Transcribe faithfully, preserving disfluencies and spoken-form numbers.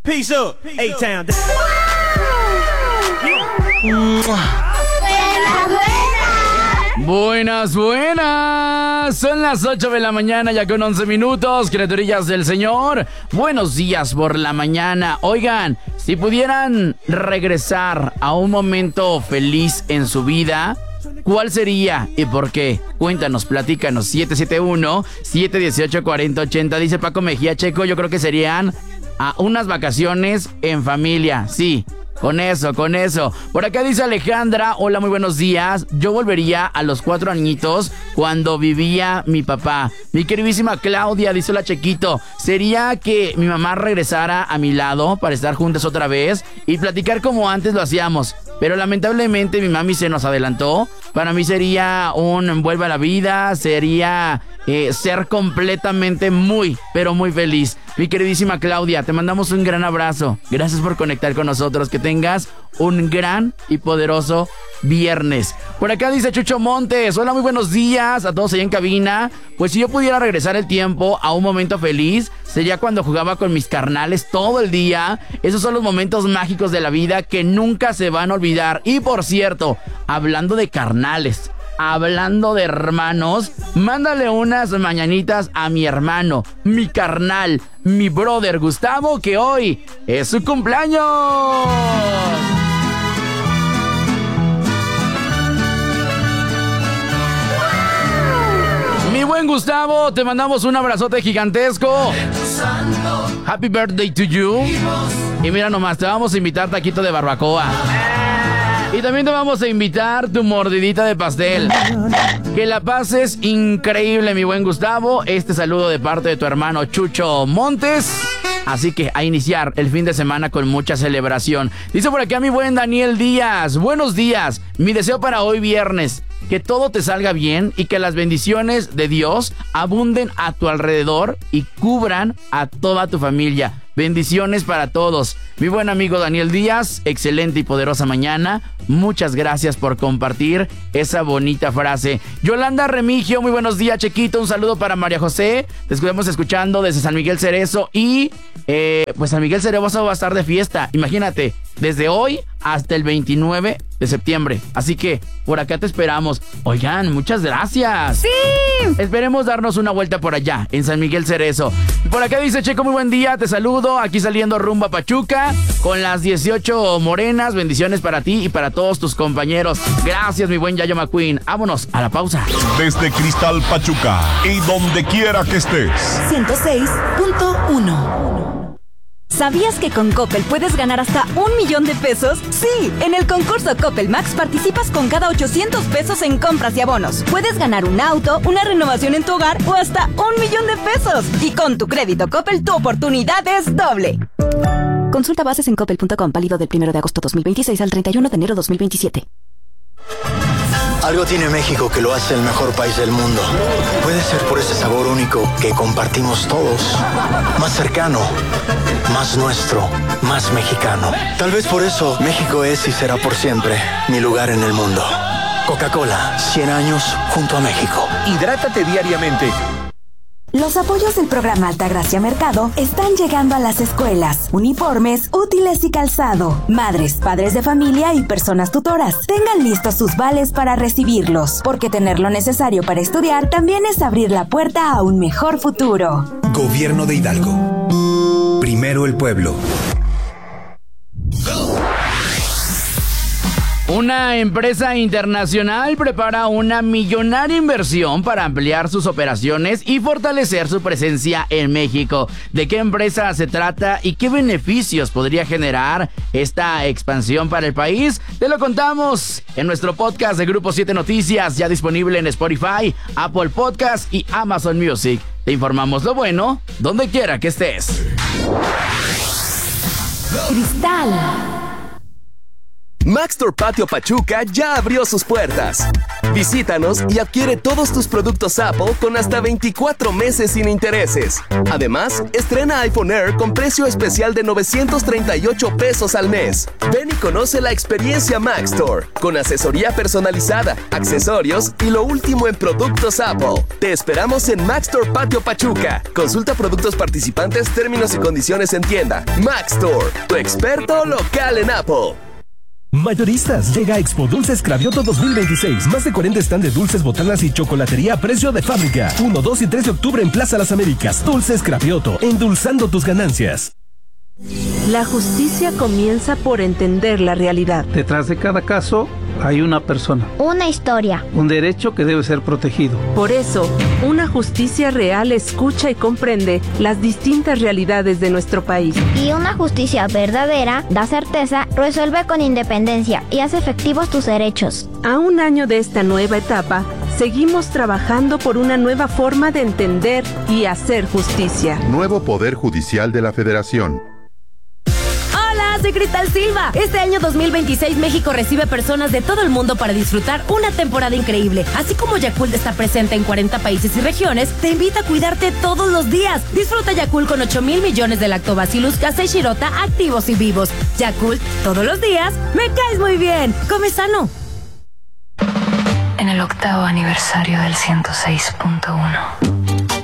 Peace up, A-Town. Buenas, buenas. Son las ocho de la mañana, ya con once minutos, criaturillas del Señor. Buenos días por la mañana. Oigan, si pudieran regresar a un momento feliz en su vida, ¿cuál sería y por qué? Cuéntanos, platícanos. siete siete uno, siete uno ocho, cuatro cero ocho cero. Dice Paco Mejía Checo, yo creo que serían a unas vacaciones en familia. Sí, con eso, con eso. Por acá dice Alejandra, hola, muy buenos días. Yo volvería a los cuatro añitos cuando vivía mi papá. Mi queridísima Claudia, dice hola Chequito, sería que mi mamá regresara a mi lado para estar juntas otra vez y platicar como antes lo hacíamos. Pero lamentablemente mi mami se nos adelantó. Para mí sería un vuelve a la vida, sería eh, ser completamente muy, pero muy feliz. Mi queridísima Claudia, te mandamos un gran abrazo. Gracias por conectar con nosotros. Que tengas un gran y poderoso viernes. Por acá dice Chucho Montes, hola, muy buenos días a todos allá en cabina. Pues si yo pudiera regresar el tiempo a un momento feliz, sería cuando jugaba con mis carnales todo el día. Esos son los momentos mágicos de la vida que nunca se van a olvidar. Y por cierto, hablando de carnales, hablando de hermanos, mándale unas mañanitas a mi hermano, mi carnal, mi brother Gustavo, que hoy es su cumpleaños. Mi buen Gustavo, te mandamos un abrazote gigantesco. Happy birthday to you. Y mira nomás, te vamos a invitar taquito de barbacoa. Y también te vamos a invitar tu mordidita de pastel. Que la pases increíble, mi buen Gustavo. Este saludo de parte de tu hermano Chucho Montes. Así que a iniciar el fin de semana con mucha celebración. Dice por acá mi buen Daniel Díaz, buenos días. Mi deseo para hoy viernes, que todo te salga bien y que las bendiciones de Dios abunden a tu alrededor y cubran a toda tu familia. Bendiciones para todos. Mi buen amigo Daniel Díaz, excelente y poderosa mañana. Muchas gracias por compartir esa bonita frase. Yolanda Remigio, muy buenos días, Chequito. Un saludo para María José. Te estamos escuchando desde San Miguel Cerezo. Y eh, pues San Miguel Cerezo va a estar de fiesta. Imagínate, desde hoy hasta el veintinueve de septiembre. Así que por acá te esperamos. Oigan, muchas gracias. ¡Sí! Esperemos darnos una vuelta por allá, en San Miguel Cerezo. Por acá dice Checo, muy buen día, te saludo. Aquí saliendo rumbo a Pachuca con las dieciocho morenas. Bendiciones para ti y para todos tus compañeros. Gracias, mi buen Yayo McQueen. Vámonos a la pausa. Desde Cristal Pachuca y donde quiera que estés. ciento seis punto uno. ¿Sabías que con Coppel puedes ganar hasta un millón de pesos? Sí, en el concurso Coppel Max participas con cada ochocientos pesos en compras y abonos. Puedes ganar un auto, una renovación en tu hogar o hasta un millón de pesos. Y con tu crédito Coppel, tu oportunidad es doble. Consulta bases en coppel punto com, válido del primero de agosto dos mil veintiséis al treinta y uno de enero dos mil veintisiete. Algo tiene México que lo hace el mejor país del mundo. Puede ser por ese sabor único que compartimos todos. Más cercano, más nuestro, más mexicano. Tal vez por eso México es y será por siempre mi lugar en el mundo. Coca-Cola, cien años junto a México. Hidrátate diariamente. Los apoyos del programa Altagracia Mercado están llegando a las escuelas, uniformes, útiles y calzado. Madres, padres de familia y personas tutoras, tengan listos sus vales para recibirlos, porque tener lo necesario para estudiar también es abrir la puerta a un mejor futuro. Gobierno de Hidalgo. Primero el pueblo. Una empresa internacional prepara una millonaria inversión para ampliar sus operaciones y fortalecer su presencia en México. ¿De qué empresa se trata y qué beneficios podría generar esta expansión para el país? Te lo contamos en nuestro podcast de Grupo siete Noticias, ya disponible en Spotify, Apple Podcast y Amazon Music. Te informamos lo bueno donde quiera que estés. Cristal. Maxtor Patio Pachuca ya abrió sus puertas. Visítanos y adquiere todos tus productos Apple con hasta veinticuatro meses sin intereses. Además, estrena iPhone Air con precio especial de novecientos treinta y ocho pesos al mes. Ven y conoce la experiencia Mac Store, con asesoría personalizada, accesorios y lo último en productos Apple. Te esperamos en Mac Store Patio Pachuca. Consulta productos participantes, términos y condiciones en tienda. Mac Store, tu experto local en Apple. Mayoristas, llega a Expo Dulces Cravioto dos mil veintiséis. Más de cuarenta stand de dulces, botanas y chocolatería a precio de fábrica. uno, dos y tres de octubre en Plaza Las Américas. Dulces Cravioto, endulzando tus ganancias. La justicia comienza por entender la realidad. Detrás de cada caso hay una persona. Una historia. Un derecho que debe ser protegido. Por eso, una justicia real escucha y comprende las distintas realidades de nuestro país. Y una justicia verdadera da certeza, resuelve con independencia y hace efectivos tus derechos. A un año de esta nueva etapa, seguimos trabajando por una nueva forma de entender y hacer justicia. Nuevo Poder Judicial de la Federación. Soy Cristal Silva. Este año dos mil veintiséis México recibe personas de todo el mundo para disfrutar una temporada increíble. Así como Yakult está presente en cuarenta países y regiones, te invita a cuidarte todos los días. Disfruta Yakult con ocho mil millones de lactobacillus casei shirota activos y vivos. Yakult, todos los días, me caes muy bien. Come sano. En el octavo aniversario del ciento seis punto uno.